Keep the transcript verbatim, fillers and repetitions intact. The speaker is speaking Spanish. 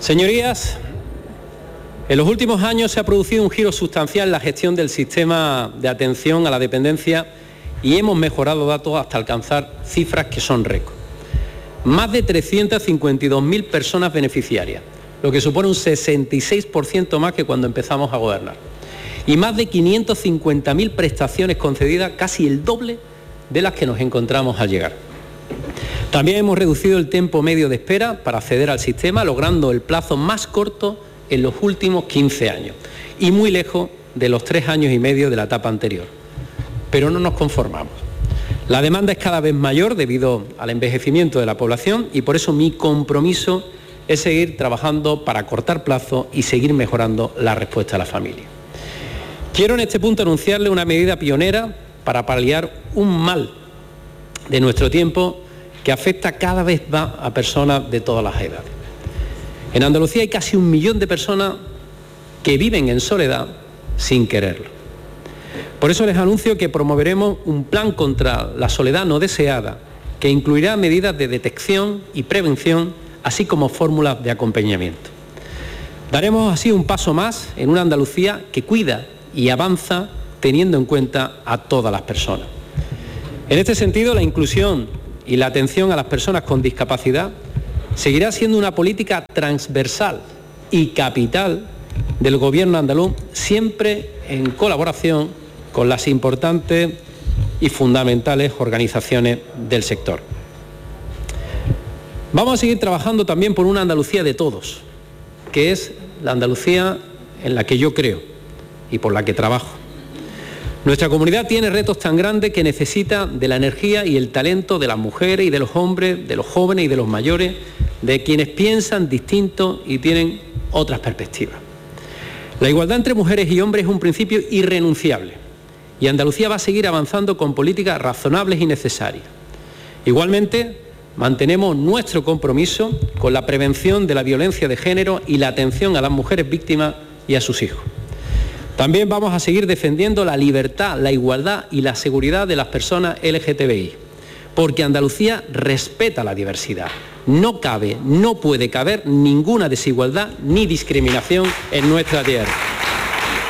Señorías, en los últimos años se ha producido un giro sustancial en la gestión del sistema de atención a la dependencia y hemos mejorado datos hasta alcanzar cifras que son récord. Más de trescientas cincuenta y dos mil personas beneficiarias, lo que supone un sesenta y seis por ciento más que cuando empezamos a gobernar. Y más de quinientas cincuenta mil prestaciones concedidas, casi el doble de las que nos encontramos al llegar. También hemos reducido el tiempo medio de espera para acceder al sistema, logrando el plazo más corto en los últimos quince años y muy lejos de los tres años y medio de la etapa anterior. Pero no nos conformamos. La demanda es cada vez mayor debido al envejecimiento de la población y por eso mi compromiso es seguir trabajando para cortar plazo y seguir mejorando la respuesta a la familia. Quiero en este punto anunciarle una medida pionera para paliar un mal de nuestro tiempo que afecta cada vez más a personas de todas las edades. En Andalucía hay casi un millón de personas que viven en soledad sin quererlo. Por eso les anuncio que promoveremos un plan contra la soledad no deseada que incluirá medidas de detección y prevención, así como fórmulas de acompañamiento. Daremos así un paso más en una Andalucía que cuida y avanza teniendo en cuenta a todas las personas. En este sentido, la inclusión y la atención a las personas con discapacidad seguirá siendo una política transversal y capital del Gobierno andaluz, siempre en colaboración con las importantes y fundamentales organizaciones del sector. Vamos a seguir trabajando también por una Andalucía de todos, que es la Andalucía en la que yo creo y por la que trabajo. Nuestra comunidad tiene retos tan grandes que necesita de la energía y el talento de las mujeres y de los hombres, de los jóvenes y de los mayores, de quienes piensan distinto y tienen otras perspectivas. La igualdad entre mujeres y hombres es un principio irrenunciable y Andalucía va a seguir avanzando con políticas razonables y necesarias. Igualmente, mantenemos nuestro compromiso con la prevención de la violencia de género y la atención a las mujeres víctimas y a sus hijos. También vamos a seguir defendiendo la libertad, la igualdad y la seguridad de las personas L G T B I, porque Andalucía respeta la diversidad. No cabe, no puede caber ninguna desigualdad ni discriminación en nuestra tierra.